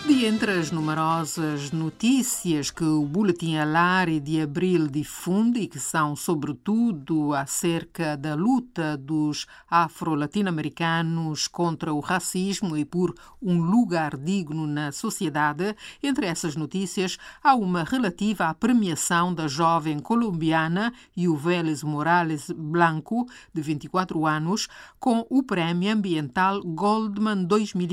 De entre as numerosas notícias que o Boletim Alari de Abril difunde e que são, sobretudo, acerca da luta dos afro-latino-americanos contra o racismo e por um lugar digno na sociedade, entre essas notícias há uma relativa à premiação da jovem colombiana Yuvelis Morales Blanco, de 24 anos, com o Prémio Ambiental Goldman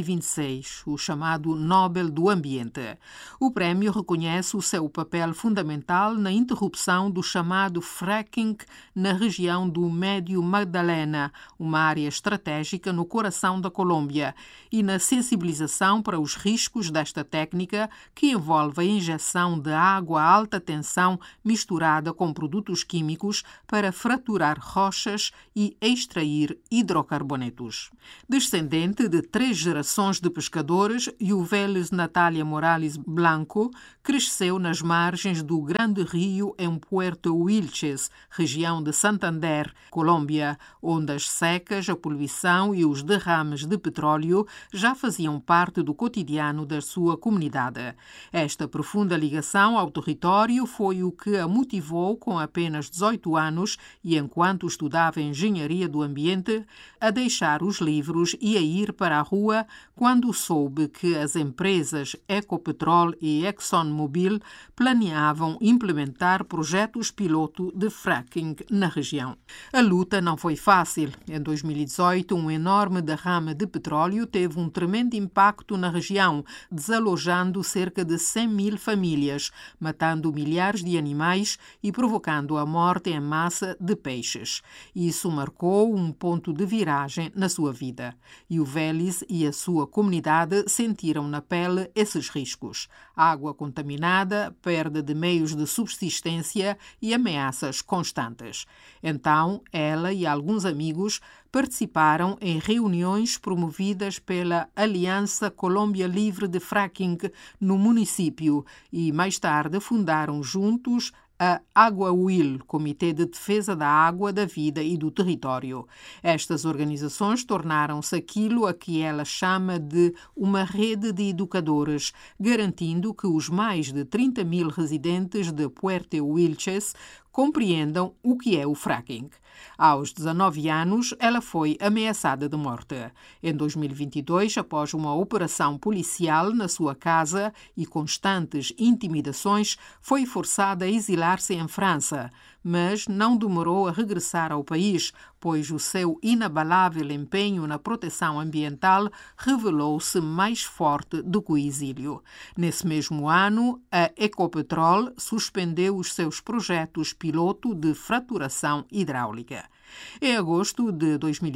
2026, o chamado Nobel do Ambiente. O prémio reconhece o seu papel fundamental na interrupção do chamado fracking na região do Médio Magdalena, uma área estratégica no coração da Colômbia, e na sensibilização para os riscos desta técnica, que envolve a injeção de água a alta tensão misturada com produtos químicos para fraturar rochas e extrair hidrocarbonetos. Descendente de 3 gerações de pescadores, Yuvelis Natália Morales Blanco cresceu nas margens do Grande Rio em Puerto Wilches, região de Santander, Colômbia, onde as secas, a poluição e os derrames de petróleo já faziam parte do cotidiano da sua comunidade. Esta profunda ligação ao território foi o que a motivou, com apenas 18 anos e enquanto estudava Engenharia do Ambiente, a deixar os livros e a ir para a rua quando soube que as empresas Ecopetrol e ExxonMobil planeavam implementar projetos piloto de fracking na região. A luta não foi fácil. Em 2018, um enorme derrame de petróleo teve um tremendo impacto na região, desalojando cerca de 100.000 famílias, matando milhares de animais e provocando a morte em massa de peixes. Isso marcou um ponto de viragem na sua vida. Yuvelis e a sua comunidade sentiram na pele esses riscos: água contaminada, perda de meios de subsistência e ameaças constantes. Então, ela e alguns amigos participaram em reuniões promovidas pela Aliança Colômbia Livre de Fracking no município e, mais tarde, fundaram juntos a AguaWill, Comitê de Defesa da Água, da Vida e do Território. Estas organizações tornaram-se aquilo a que ela chama de uma rede de educadores, garantindo que os mais de 30.000 residentes de Puerto Wilches compreendam o que é o fracking. Aos 19 anos, ela foi ameaçada de morte. Em 2022, após uma operação policial na sua casa e constantes intimidações, foi forçada a exilar-se em França, mas não demorou a regressar ao país, pois o seu inabalável empenho na proteção ambiental revelou-se mais forte do que o exílio. Nesse mesmo ano, a Ecopetrol suspendeu os seus projetos piloto de fraturação hidráulica. Em agosto de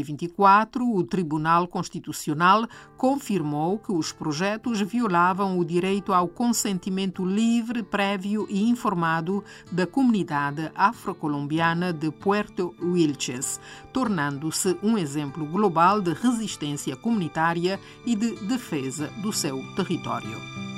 2024, o Tribunal Constitucional confirmou que os projetos violavam o direito ao consentimento livre, prévio e informado da comunidade afrocolombiana de Puerto Wilches, tornando-se um exemplo global de resistência comunitária e de defesa do seu território.